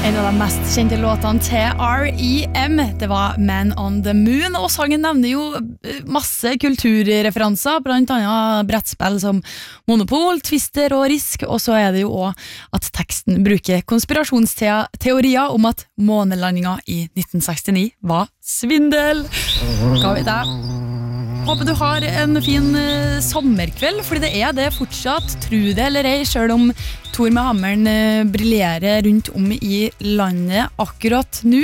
En av de mest kjente låtene til R.E.M. Det var Man on the Moon, og sangen nevner jo masse kulturreferanser, blant annet brettspill som Monopol, Twister og Risk, og så er det jo også at teksten bruker konspirasjonsteorier om at månelandinga i 1969 var svindel. Hva vet jeg? Håper du har en fin sommerkveld, fordi det er det fortsatt, tro det eller ei, selv om Thor med hammeren briljerer rundt om i landet akkurat nå.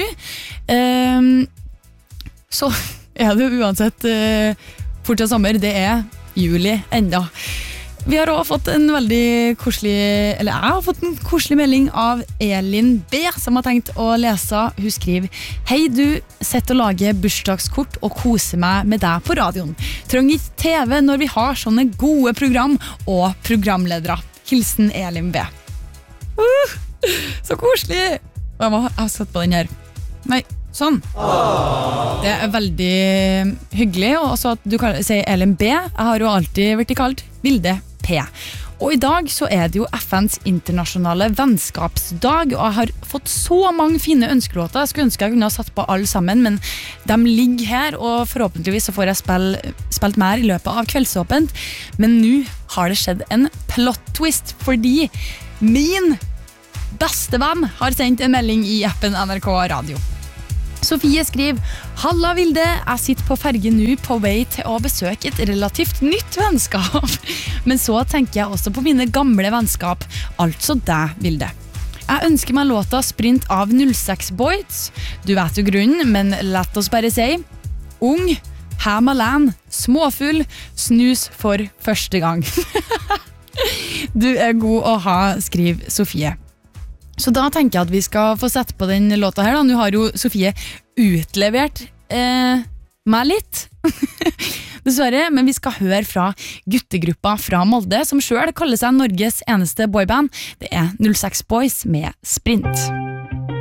Så er det jo uansett fortsatt sommer, det er juli enda. Vi har også fått en veldig koselig, eller jeg har fått en koselig melding av Elin B, som har tenkt å lese. Hun skriver: Hei, du setter og lager bursdagskort og koser meg med deg på radioen. Trenger ikke TV når vi har sånne gode program og programledere. Hilsen Elin B. Så koselig! Jeg har satt på den her. Nei, sånn. Det er veldig hyggelig, og også at du sier Elin B. Jeg har jo alltid vært kalt Vilde P. Og i dag så er det jo FNs internasjonale vennskapsdag, og jeg har fått så mange fine ønskelåter. Jeg skulle ønske jeg kunne ha satt på alle sammen, men de ligger her, og forhåpentligvis så får jeg spilt mer i løpet av kveldsåpent. Men nå har det skjedd en plot twist, fordi min beste venn har sendt en melding i appen NRK Radio. Sofie skriver: Halla Vilde, jeg sitter på fergen nå på vei til å besøke et relativt nytt vennskap. Men så tenker jeg også på mine gamle vennskap, altså deg, Vilde. Jeg ønsker meg låta Sprint av 06 Boys. Du vet jo grunnen, men lett oss bare si: Ung, ham alene, småfull, snus for første gang. Du er god å ha, skriver Sofie. Så da tenker jeg at vi skal få sette på den låta her da. Nå har jo Sofie utlevert meg litt dessverre, men vi skal høre fra guttegruppa fra Molde, som selv kaller seg Norges eneste boyband. Det er 06 Boys med Sprint.